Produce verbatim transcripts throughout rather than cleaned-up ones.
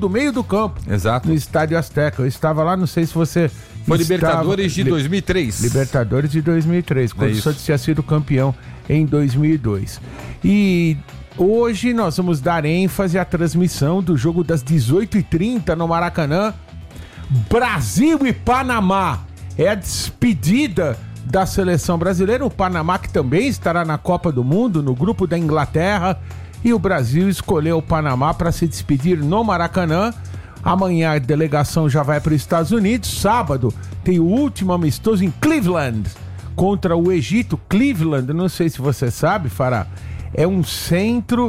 do meio do campo. Exato. No Estádio Azteca. Eu estava lá, não sei se você... Foi estava... Libertadores de dois mil e três. Libertadores de dois mil e três, quando é o Santos tinha sido campeão em dois mil e dois. E hoje nós vamos dar ênfase à transmissão do jogo das dezoito e trinta no Maracanã. Brasil e Panamá. É a despedida da seleção brasileira. O Panamá, que também estará na Copa do Mundo, no grupo da Inglaterra. E o Brasil escolheu o Panamá para se despedir no Maracanã. Amanhã a delegação já vai para os Estados Unidos. Sábado tem o último amistoso em Cleveland contra o Egito. Cleveland, não sei se você sabe, Fará, é um centro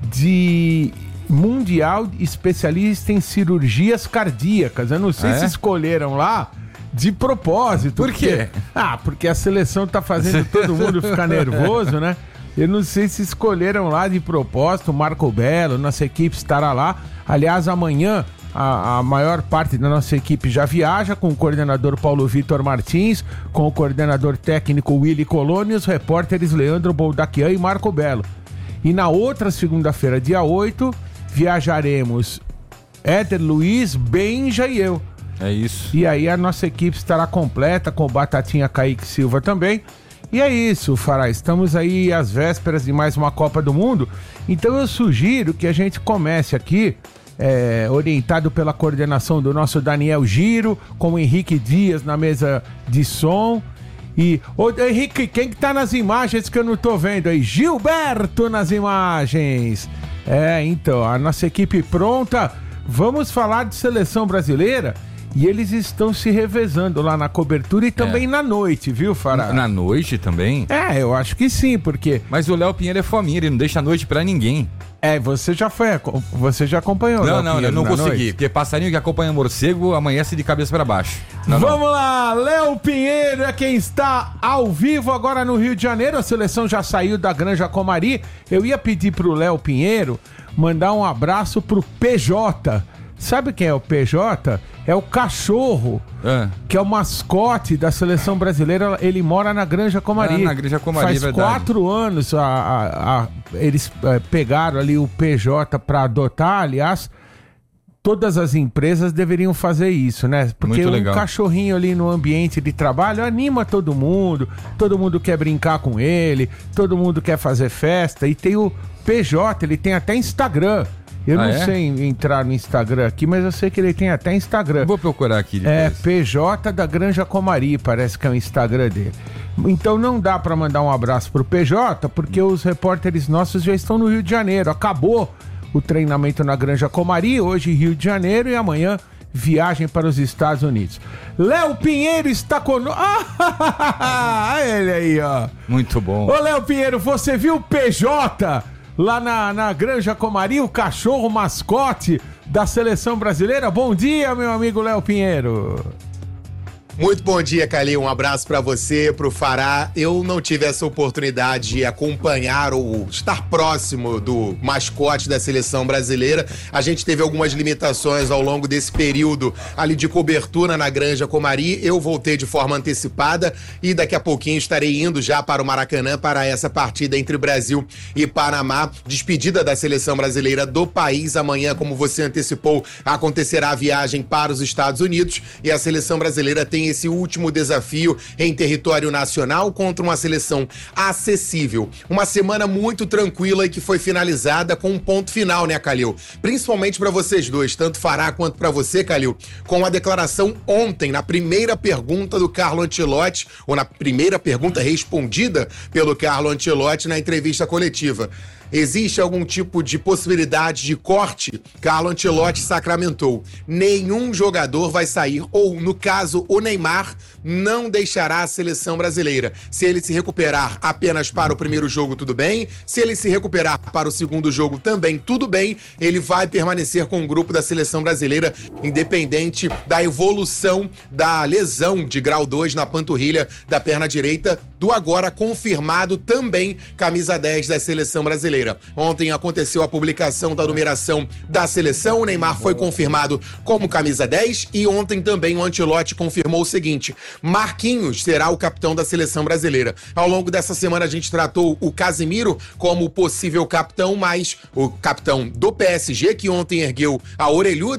de mundial especialista em cirurgias cardíacas. Eu não sei ah, é? se escolheram lá de propósito. Por quê? Porque, ah, porque a seleção tá fazendo todo mundo ficar nervoso, né? Eu não sei se escolheram lá de propósito. O Marco Belo, nossa equipe estará lá. Aliás, amanhã a, a maior parte da nossa equipe já viaja, com o coordenador Paulo Vitor Martins, com o coordenador técnico Willy Coloni, os repórteres Leandro Boldaquian e Marco Belo. E na outra segunda-feira, dia oito, viajaremos Éder Luiz, Benja e eu. É isso. E aí a nossa equipe estará completa, com o Batatinha Kaique Silva também. E é isso, Fará, estamos aí às vésperas de mais uma Copa do Mundo. Então eu sugiro que a gente comece aqui, é, orientado pela coordenação do nosso Daniel Giro, com o Henrique Dias na mesa de som. E, ô Henrique, quem que tá nas imagens que eu não tô vendo aí? Gilberto nas imagens. É, então, a nossa equipe pronta. Vamos falar de seleção brasileira. E eles estão se revezando lá na cobertura e também é. na noite, viu, Fará? Na noite também? É, eu acho que sim, porque... Mas o Léo Pinheiro é fominha, ele não deixa a noite pra ninguém. É, você já foi, você já acompanhou. Não, não, eu não consegui, noite? Porque passarinho que acompanha morcego amanhece de cabeça pra baixo. Não, Vamos não. lá, Léo Pinheiro é quem está ao vivo agora no Rio de Janeiro. A seleção já saiu da Granja Comari. Eu ia pedir pro Léo Pinheiro mandar um abraço pro P J. Sabe quem é o P J? É o cachorro, é. que é o mascote da seleção brasileira. Ele mora na Granja Comari. É, na Granja Comari, Faz verdade. quatro anos a, a, a, eles é, pegaram ali o P J para adotar. Aliás, todas as empresas deveriam fazer isso, né? Porque Muito um legal. cachorrinho ali no ambiente de trabalho anima todo mundo. Todo mundo quer brincar com ele. Todo mundo quer fazer festa. E tem o P J, ele tem até Instagram. Eu ah, não é? sei entrar no Instagram aqui, mas eu sei que ele tem até Instagram. Vou procurar aqui depois. É P J da Granja Comari, parece que é o Instagram dele. Então não dá pra mandar um abraço pro P J, porque os repórteres nossos já estão no Rio de Janeiro. Acabou o treinamento na Granja Comari, hoje Rio de Janeiro, e amanhã viagem para os Estados Unidos. Léo Pinheiro está conosco. Ah, ele aí, ó. Muito bom. Ô, Léo Pinheiro, você viu o P J... lá na, na Granja Comari, o cachorro mascote da seleção brasileira? Bom dia, meu amigo Léo Pinheiro. Muito bom dia, Calil. Um abraço pra você, pro Fará. Eu não tive essa oportunidade de acompanhar ou estar próximo do mascote da seleção brasileira. A gente teve algumas limitações ao longo desse período ali de cobertura na Granja Comari. Eu voltei de forma antecipada e daqui a pouquinho estarei indo já para o Maracanã para essa partida entre Brasil e Panamá. Despedida da seleção brasileira do país. Amanhã, como você antecipou, acontecerá a viagem para os Estados Unidos e a seleção brasileira tem esse último desafio em território nacional contra uma seleção acessível. Uma semana muito tranquila e que foi finalizada com um ponto final, né, Calil? Principalmente para vocês dois, tanto Fará quanto para você, Calil, com a declaração ontem, na primeira pergunta do Carlo Ancelotti, ou na primeira pergunta respondida pelo Carlo Ancelotti na entrevista coletiva. Existe algum tipo de possibilidade de corte? Carlo Ancelotti sacramentou. Nenhum jogador vai sair, ou, no caso, o Neymar não deixará a seleção brasileira. Se ele se recuperar apenas para o primeiro jogo, tudo bem. Se ele se recuperar para o segundo jogo, também tudo bem. Ele vai permanecer com o grupo da seleção brasileira, independente da evolução da lesão de grau dois na panturrilha da perna direita, do agora confirmado também camisa dez da seleção brasileira. Ontem aconteceu a publicação da numeração da seleção, o Neymar foi confirmado como camisa dez e ontem também o Ancelotti confirmou o seguinte: Marquinhos será o capitão da seleção brasileira. Ao longo dessa semana a gente tratou o Casemiro como possível capitão, mas o capitão do P S G, que ontem ergueu a orelhuda